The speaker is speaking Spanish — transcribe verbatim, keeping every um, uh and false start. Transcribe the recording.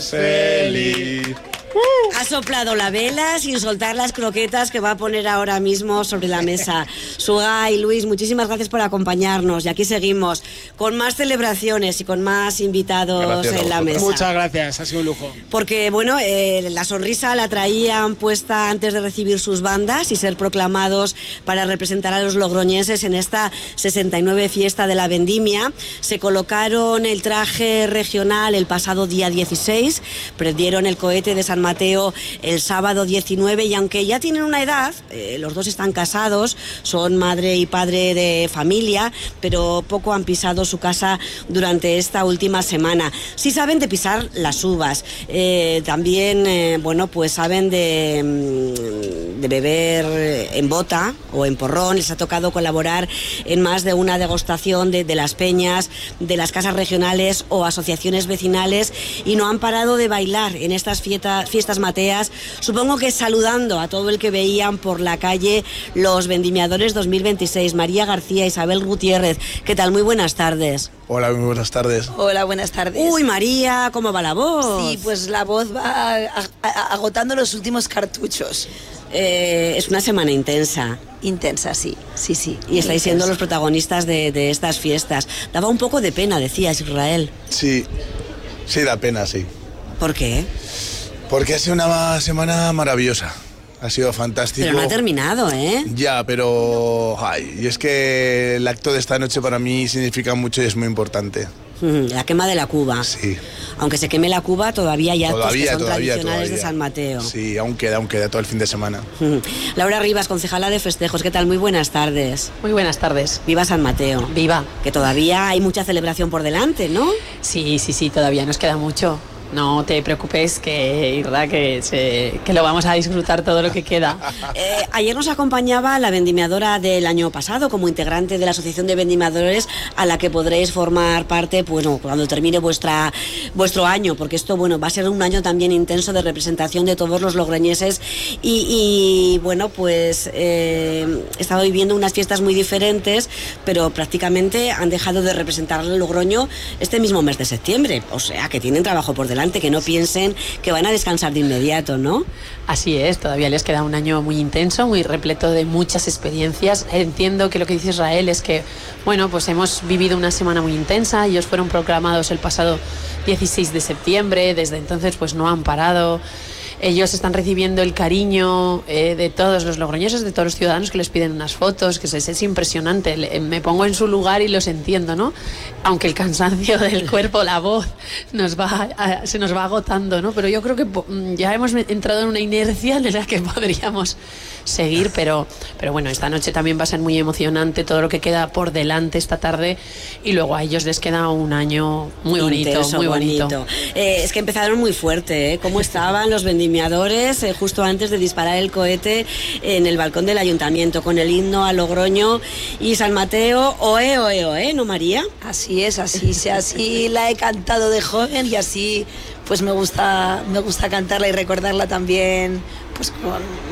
Feliz. Ha soplado la vela sin soltar las croquetas que va a poner ahora mismo sobre la mesa. Suga y Luis, muchísimas gracias por acompañarnos. Y aquí seguimos con más celebraciones y con más invitados Gracias en la mesa. Muchas gracias, ha sido un lujo. Porque, bueno, eh, la sonrisa la traían puesta antes de recibir sus bandas y ser proclamados para representar a los logroñeses en esta sesenta y nueve fiesta de la vendimia. Se colocaron el traje regional el pasado día dieciséis, prendieron el cohete de San Mateo el sábado diecinueve y aunque ya tienen una edad, eh, los dos están casados, son madre y padre de familia, pero poco han pisado su casa durante esta última semana. Sí saben de pisar las uvas, eh, también, eh, bueno, pues saben de, de beber en bota o en porrón, les ha tocado colaborar en más de una degustación de, de las peñas, de las casas regionales o asociaciones vecinales y no han parado de bailar en estas fiestas fiestas mateas, supongo que saludando a todo el que veían por la calle los vendimiadores dos mil veintiséis. María García, Isabel Gutiérrez, ¿qué tal? Muy buenas tardes. Hola, muy buenas tardes. Hola, buenas tardes. Uy, María, ¿cómo va la voz? Sí, pues la voz va a- a- agotando los últimos cartuchos. Eh, es una semana intensa. Intensa, sí, sí, sí. Y estáis siendo Intensa. los protagonistas de, de estas fiestas. Daba un poco de pena, decías, Israel. Sí, sí, da pena, sí. ¿Por qué? Porque ha sido una semana maravillosa. Ha sido fantástico. Pero no ha terminado, ¿eh? Ya, pero... Ay, y es que el acto de esta noche para mí significa mucho y es muy importante. Mm, La quema de la cuba. Sí. Aunque se queme la cuba, todavía hay actos Todavía, que son todavía, tradicionales todavía. de San Mateo. Sí, aún queda, aún queda todo el fin de semana. Mm. Laura Rivas, concejala de festejos, ¿qué tal? Muy buenas tardes. Muy buenas tardes. Viva San Mateo. Viva. Que todavía hay mucha celebración por delante, ¿no? Sí, sí, sí, todavía nos queda mucho. No te preocupes, que, Irra, que, se- que lo vamos a disfrutar todo lo que queda. Eh, ayer nos acompañaba la vendimiadora del año pasado como integrante de la Asociación de Vendimiadores a la que podréis formar parte, pues, bueno, cuando termine vuestra, vuestro año, porque esto, bueno, va a ser un año también intenso de representación de todos los logroñeses y, y, bueno, pues eh, he estado viviendo unas fiestas muy diferentes, pero prácticamente han dejado de representar al Logroño este mismo mes de septiembre, o sea, que tienen trabajo por delante, que no piensen que van a descansar de inmediato, ¿no? Así es, todavía les queda un año muy intenso, muy repleto de muchas experiencias. Entiendo que lo que dice Israel es que, bueno, pues hemos vivido una semana muy intensa. Ellos fueron proclamados el pasado dieciséis de septiembre, desde entonces pues no han parado. Ellos están recibiendo el cariño eh, de todos los logroñeses, de todos los ciudadanos que les piden unas fotos, que es, es impresionante. Le- Me pongo en su lugar y los entiendo, ¿no? Aunque el cansancio del cuerpo, la voz, nos va a- se nos va agotando, ¿no? Pero yo creo que po- ya hemos entrado en una inercia en la que podríamos seguir, pero, pero bueno, esta noche también va a ser muy emocionante todo lo que queda por delante esta tarde y luego a ellos les queda un año muy bonito, Intenso, muy bonito. Eh, es que empezaron muy fuerte, ¿eh? ¿Cómo estaban los vendimiadores eh, justo antes de disparar el cohete en el balcón del ayuntamiento con el himno a Logroño y San Mateo? Oe, oe, oe, ¿no, María? Así es, así, sí, así la he cantado de joven y así pues me gusta, me gusta cantarla y recordarla también pues con